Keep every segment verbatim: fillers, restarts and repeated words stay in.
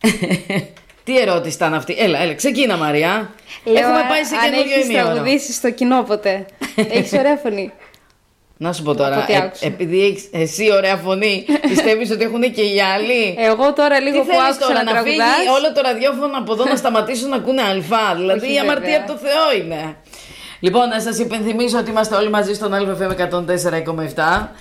Τι ερώτηση ήταν αυτή? Έλα, έλα, ξεκίνα Μαρία. Λέω, Έχουμε πάει σε καινούριο ημίωρο. Αν έχεις τραγουδήσει στο κοινό ποτέ. Έχεις ωραία φωνή. Να σου πω τώρα, ε, επειδή έχεις εσύ ωραία φωνή, πιστεύεις ότι έχουν και οι άλλοι? Εγώ τώρα λίγο τι που άκουσα τώρα, να, να φύγει όλο το ραδιόφωνο από εδώ να σταματήσουν να ακούνε αλφά? Δηλαδή Όχι, η αμαρτία βέβαια. από το Θεό είναι. Λοιπόν, να σας υπενθυμίσω ότι είμαστε όλοι μαζί στον Α Φ Μ εκατόν τέσσερα κόμμα επτά.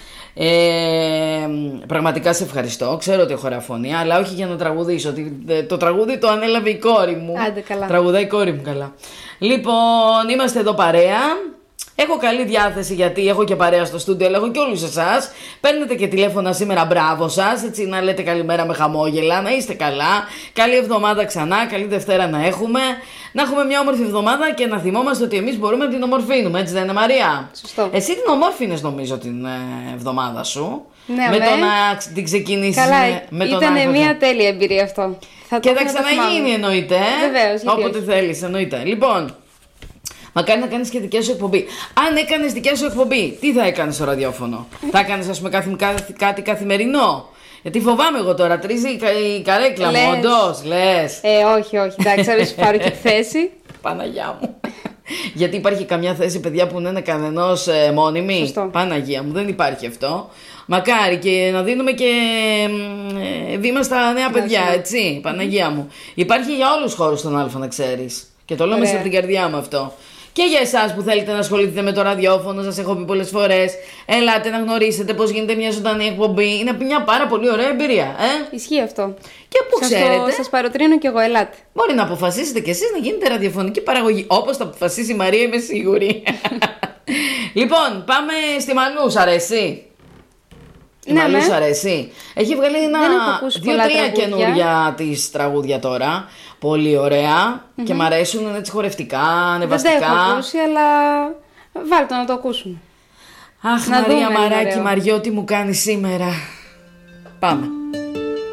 Ε, πραγματικά σε ευχαριστώ. Ξέρω ότι έχω ωραία φωνή, αλλά όχι για να τραγουδήσω. Το τραγούδι το ανέλαβε η κόρη μου. Άντε καλά. Τραγουδάει η κόρη μου καλά. Λοιπόν, είμαστε εδώ παρέα. Έχω καλή διάθεση γιατί έχω και παρέα στο στούντιο, αλλά έχω και όλους εσάς. Παίρνετε και τηλέφωνα σήμερα, μπράβο σας. Έτσι να λέτε καλημέρα με χαμόγελα, να είστε καλά. Καλή εβδομάδα ξανά, καλή Δευτέρα να έχουμε. Να έχουμε μια όμορφη εβδομάδα και να θυμόμαστε ότι εμείς μπορούμε να την ομορφύνουμε, έτσι δεν είναι Μαρία? Σωστό. Εσύ την ομόρφινες νομίζω την ε, εβδομάδα σου. Ναι, με με. το να την ξεκινήσεις. Καλά, με, με τον ήταν άνθρωπο. μια τέλεια εμπειρία αυτό. Θα Και το θα έχω να το ξαναγίνει θυμάμαι. εννοείται. Ε? Βεβαίως, γιατί όποτε όχι. θέλεις, εννοείται. Λοιπόν. Μακάρι να κάνεις και δικιά σου εκπομπή. Αν έκανες δικιά σου εκπομπή, τι θα έκανες στο ραδιόφωνο? Θα έκανες, ας πούμε, κάτι, κάτι, κάτι καθημερινό? Γιατί φοβάμαι εγώ τώρα, τρίζει η, κα- η καρέκλα μου, Λες. όντως, λες. Ε, όχι, όχι. Εντάξει, θα σου πάρω και τη θέση. Παναγιά μου. Γιατί υπάρχει καμιά θέση, παιδιά, που να είναι κανενός ε, μόνιμη? Σωστό. Παναγία μου, δεν υπάρχει αυτό. Μακάρι και να δίνουμε και ε, βήμα στα νέα παιδιά, ναι. έτσι. Παναγία μου. Υπάρχει για όλους τους χώρους στον Α, να ξέρεις. Και το λέω μέσα Ωραία. από την καρδιά μου αυτό. Και για εσάς που θέλετε να ασχοληθείτε με το ραδιόφωνο, σας έχω πει πολλές φορές. Ελάτε να γνωρίσετε πώς γίνεται μια ζωντανή εκπομπή. Είναι μια πάρα πολύ ωραία εμπειρία, ε. Ισχύει αυτό. Και που Σας ξέρετε. το, σας παροτρύνω κι εγώ, ελάτε. Μπορεί να αποφασίσετε κι εσείς να γίνετε ραδιοφωνική παραγωγή. Όπως θα αποφασίσει η Μαρία, είμαι σίγουρη. Λοιπόν, πάμε στη Μανού, σ' αρέσει? Η Ναι, Μανού ναι. σ' αρέσει? Έχει βγάλει Δεν έχω ένα ακούσει πολλά δύο-τρία τραγούδια. καινούρια της τραγούδια τώρα. Πολύ ωραία. Και μ' αρέσουν, είναι έτσι χορευτικά, Δεν τα ανεβαστικά. έχω ακούσει, αλλά βάλτε να το ακούσουμε. Αχ, Να Μαρία δούμε, είναι Μαράκι ωραίο. Μαριό, τι μου κάνει σήμερα. Πάμε.